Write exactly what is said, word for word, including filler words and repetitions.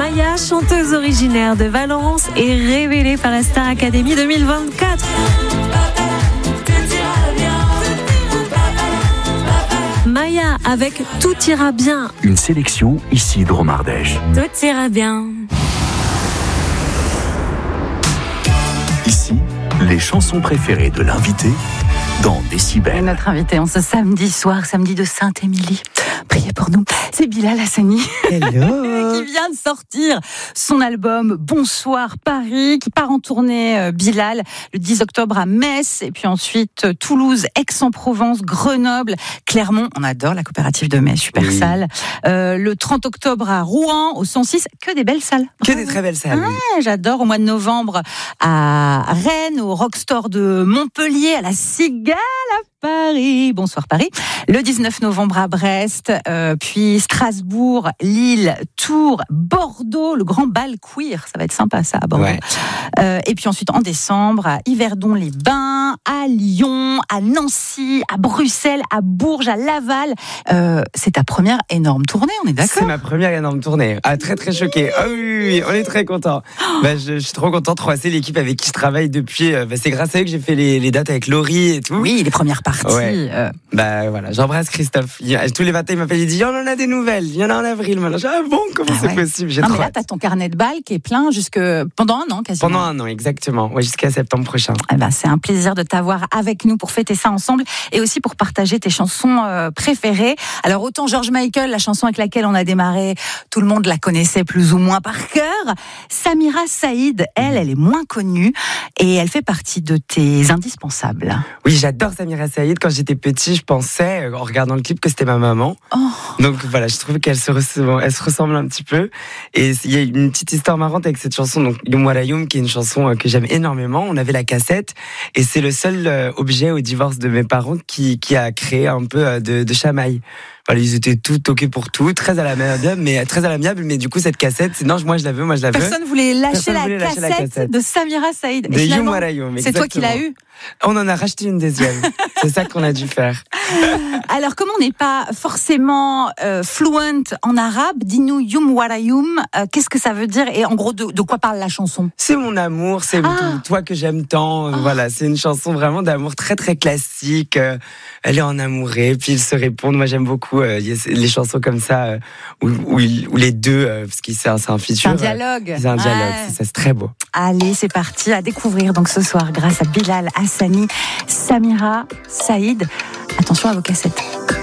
Maya, chanteuse originaire de Valence et révélée par la Star Academy deux mille vingt-quatre. Maya avec Tout ira bien. Une sélection Isidro Mardèche. Tout ira bien. Ici, les chansons préférées de l'invité dans Décibel. Et notre invité en ce samedi soir, samedi de Sainte-Émilie. Priez pour nous. C'est Bilal Hassani. Hello. Qui vient de sortir son album Bonsoir Paris, qui part en tournée, euh, Bilal, le dix octobre à Metz, et puis ensuite euh, Toulouse, Aix-en-Provence, Grenoble, Clermont. On adore la coopérative de Metz, super oui. salle. Euh, le trente octobre à Rouen, au cent six, que des belles salles. Que des très belles salles. Ouais, oui. J'adore. Au mois de novembre à Rennes, au Rockstore de Montpellier, à la Cigale à Paris. Bonsoir Paris. Le dix-neuf novembre à Brest, euh, puis Strasbourg, Lille, Tours, Bordeaux, le grand bal queer. Ça va être sympa ça à Bordeaux. Ouais. Euh, et puis ensuite en décembre à Yverdon-les-Bains, à Lyon, à Nancy, à Bruxelles, à Bourges, à Laval. Euh, c'est ta première énorme tournée, on est d'accord ? C'est ma première énorme tournée. Ah, très très choquée. Ah oui, oui, oui, on est très contents. Oh. Bah, je, je suis trop content. trois C, l'équipe avec qui je travaille depuis. Bah, c'est grâce à eux que j'ai fait les, les dates avec Laurie et tout. Oui, les premières parties. Ouais. Euh... Bah voilà, j'embrasse Christophe. Il, tous les matins, il m'appelle, il dit on en a des nouvelles. Il y en a en avril. Maintenant, ah bon, comment ah, c'est ouais. possible ? J'ai non, trop mais là, hâte. t'as ton carnet de balles qui est plein jusque pendant un an quasiment. Pendant un an, exactement. Ouais, jusqu'à septembre prochain. Eh ben, c'est un plaisir de t'avoir avec nous pour fêter ça ensemble et aussi pour partager tes chansons euh, préférées. Alors autant George Michael, la chanson avec laquelle on a démarré, tout le monde la connaissait plus ou moins par cœur. Samira Saïd, elle, elle est moins connue et elle fait partie de tes indispensables. Oui, j'adore Samira Saïd. Quand j'étais petit, je pensais, en regardant le clip, que c'était ma maman. Oh. Donc voilà, je trouve qu'elle se ressemble, elle se ressemble un petit peu. Et il y a une petite histoire marrante avec cette chanson, donc Youm Wala Youm, qui est une chanson que j'aime énormément. On avait la cassette et c'est le seul objet au divorce de mes parents qui, qui a créé un peu de, de chamaille. Voilà, ils étaient tout OK pour tout, très à l'amiable, mais très à l'amiable. Mais du coup, cette cassette, c'est, non, moi je la veux, moi je la veux. Personne voulait lâcher, Personne la, voulait cassette lâcher la cassette de Samira Saïd. De Youm Wala Youm, c'est toi qui l'as eu. On en a racheté une deuxième. C'est ça qu'on a dû faire. Alors, comme on n'est pas forcément euh, fluent en arabe, dis-nous Youm Wala Youm, euh, qu'est-ce que ça veut dire et en gros de, de quoi parle la chanson ? C'est mon amour, c'est ah. toi que j'aime tant. Ah. Voilà, c'est une chanson vraiment d'amour très très classique. Euh, elle est en amourée, puis ils se répondent. Moi, j'aime beaucoup euh, les chansons comme ça euh, où, où, ils, où les deux, euh, parce que c'est un, c'est un feature. C'est un dialogue. Euh, c'est un dialogue. Ouais. C'est, ça, c'est très beau. Allez, c'est parti à découvrir donc ce soir grâce à Bilal Hassani, Samira Saïd. Attention à vos cassettes.